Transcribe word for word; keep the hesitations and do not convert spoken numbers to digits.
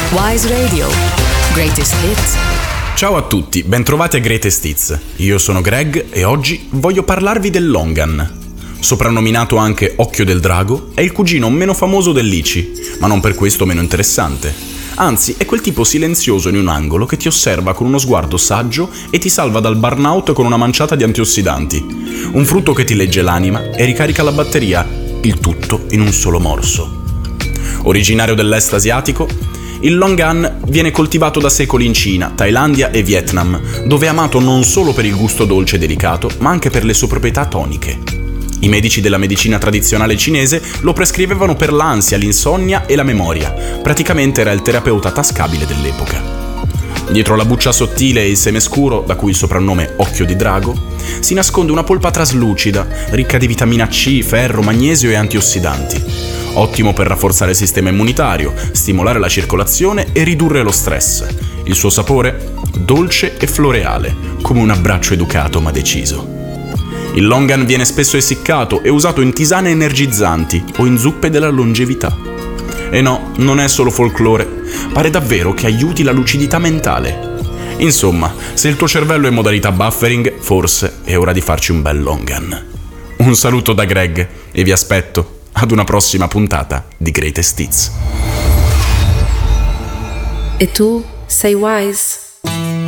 Wise Radio. Greatest Hits. Ciao a tutti, bentrovati a Greatest Hits. Io sono Greg e oggi voglio parlarvi del Longan. Soprannominato anche Occhio del Drago, è il cugino meno famoso del Lici, ma non per questo meno interessante. Anzi, è quel tipo silenzioso in un angolo che ti osserva con uno sguardo saggio e ti salva dal burnout con una manciata di antiossidanti. Un frutto che ti legge l'anima e ricarica la batteria, il tutto in un solo morso. Originario dell'est asiatico, il Longan viene coltivato da secoli in Cina, Thailandia e Vietnam, dove è amato non solo per il gusto dolce e delicato, ma anche per le sue proprietà toniche. I medici della medicina tradizionale cinese lo prescrivevano per l'ansia, l'insonnia e la memoria. Praticamente era il terapeuta tascabile dell'epoca. Dietro la buccia sottile e il seme scuro, da cui il soprannome Occhio di Drago, si nasconde una polpa traslucida, ricca di vitamina C, ferro, magnesio e antiossidanti. Ottimo per rafforzare il sistema immunitario, stimolare la circolazione e ridurre lo stress. Il suo sapore? Dolce e floreale, come un abbraccio educato ma deciso. Il Longan viene spesso essiccato e usato in tisane energizzanti o in zuppe della longevità. E no, non è solo folklore, pare davvero che aiuti la lucidità mentale. Insomma, se il tuo cervello è in modalità buffering, forse è ora di farci un bel Longan. Un saluto da Greg e vi aspetto ad una prossima puntata di Greatest Hits. E tu sei wise?